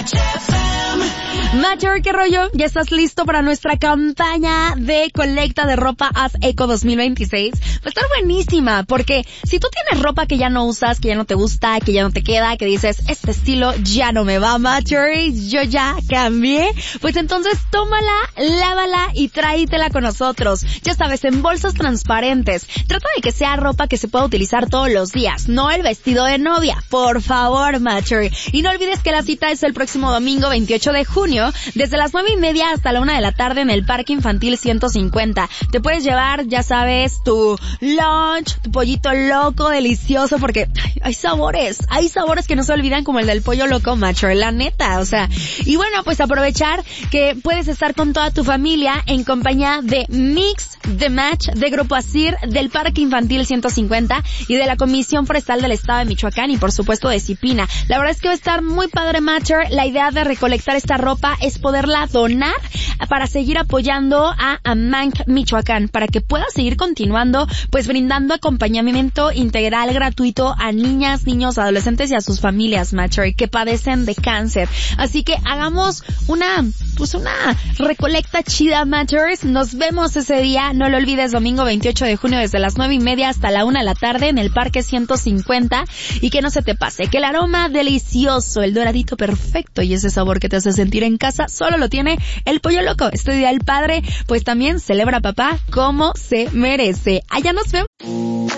Matter, ¿qué rollo? ¿Ya estás listo para nuestra campaña de colecta de ropa Haz Eco 2026? Va a estar buenísima, porque si tú tienes ropa que ya no usas, que ya no te gusta, que ya no te queda, que dices, este estilo ya no me va, Matter, yo ya cambié, pues entonces tómala, lávala y tráetela con nosotros. Ya sabes, en bolsas transparentes. Trata de que sea ropa que se pueda utilizar todos los días, no el vestido de novia. Por favor, Matter. Y no olvides que la cita es el próximo domingo 28 de junio, desde las 9:30 hasta la 1 de la tarde en el Parque Infantil 150. Te puedes llevar, ya sabes, tu lunch, tu pollito loco, delicioso, porque hay sabores que no se olvidan, como el del pollo loco, Macho, la neta, o sea. Y bueno, pues aprovechar que puedes estar con toda tu familia en compañía de Mix the Match, de Grupo Asir, del Parque Infantil 150 y de la Comisión Forestal del Estado de Michoacán y por supuesto de Cipina. La verdad es que va a estar muy padre, Matcher. La idea de recolectar esta ropa es poderla donar para seguir apoyando a Amanc Michoacán, para que pueda seguir continuando pues brindando acompañamiento integral gratuito a niñas, niños, adolescentes y a sus familias, Matcher, que padecen de cáncer. Así que hagamos una recolecta chida, Matchers. Nos vemos ese día, no lo olvides, domingo 28 de junio desde las 9:30 hasta la 1 de la tarde en el Parque 150, y que no se te pase, que el aroma delicioso, el doradito perfecto y ese sabor que te hace sentir en casa solo lo tiene el Pollo Loco. Este día el padre pues también celebra a papá como se merece. Allá nos vemos.